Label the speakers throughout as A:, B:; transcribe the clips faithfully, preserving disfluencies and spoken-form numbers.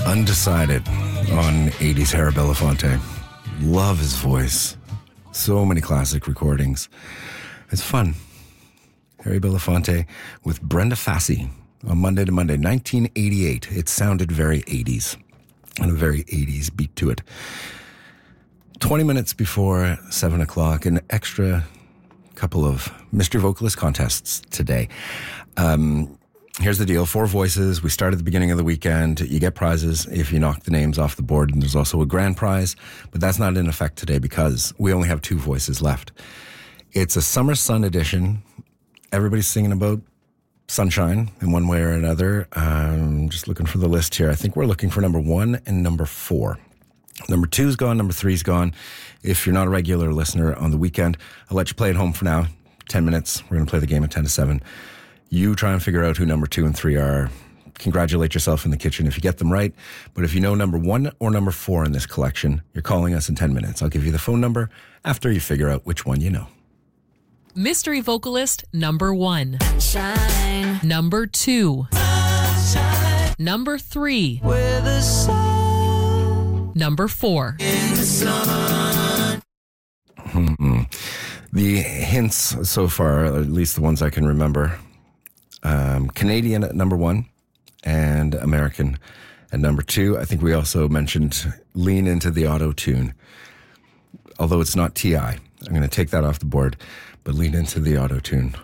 A: Undecided on eighties Harry Belafonte. Love his voice. So many classic recordings. It's fun. Harry Belafonte with Brenda Fassie on Monday to Monday, nineteen eighty-eight. It sounded very eighties and a very eighties beat to it. twenty minutes before seven o'clock, an extra couple of mystery vocalist contests today. Um, here's the deal. Four voices. We start at the beginning of the weekend. You get prizes if you knock the names off the board, and there's also a grand prize, but that's not in effect today because we only have two voices left. It's a Summer Sun edition. Everybody's singing about sunshine in one way or another. Um, just looking for the list here. I think we're looking for number one and number four. Number two's gone, number three's gone. If you're not a regular listener on the weekend, I'll let you play at home for now. ten minutes. We're going to play the game at ten to seven. You try and figure out who number two and three are. Congratulate yourself in the kitchen if you get them right. But if you know number one or number four in this collection, you're calling us in ten minutes. I'll give you the phone number after you figure out which one you know.
B: Mystery vocalist number one.
C: Shine.
B: Number two.
C: Shine.
B: Number three.
C: Where the sun.
B: Number four.
C: In the sun.
A: Mm-hmm. The hints so far, at least the ones I can remember, um, Canadian at number one and American at number two. I think we also mentioned lean into the auto-tune. Although it's not T I. I'm going to take that off the board, but lean into the auto-tune.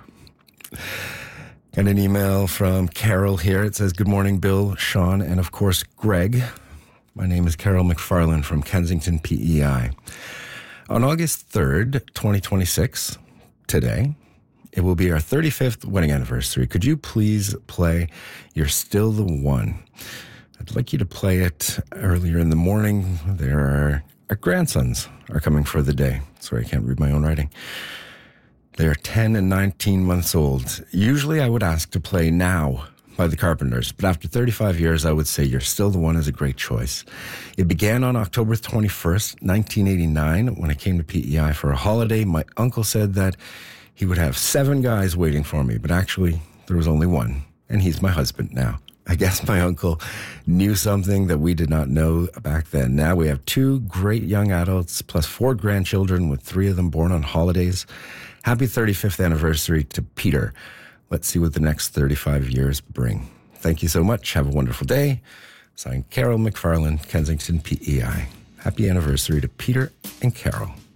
A: Got an email from Carol here. It says, good morning, Bill, Sean, and of course, Greg. My name is Carol McFarlane from Kensington, P E I. On August third, twenty twenty-six, today, it will be our thirty-fifth wedding anniversary. Could you please play You're Still the One? I'd like you to play it earlier in the morning. There are, our grandsons are coming for the day. Sorry, I can't read my own writing. They are ten and nineteen months old. Usually I would ask to play Now by the Carpenters, but after thirty-five years, I would say You're Still the One is a great choice. It began on October twenty-first, nineteen eighty-nine, when I came to P E I for a holiday. My uncle said that he would have seven guys waiting for me, but actually there was only one, and he's my husband now. I guess my uncle knew something that we did not know back then. Now we have two great young adults plus four grandchildren, with three of them born on holidays. Happy thirty-fifth anniversary to Peter. Let's see what the next thirty-five years bring. Thank you so much. Have a wonderful day. Signed, Carol McFarlane, Kensington, P E I. Happy anniversary to Peter and Carol.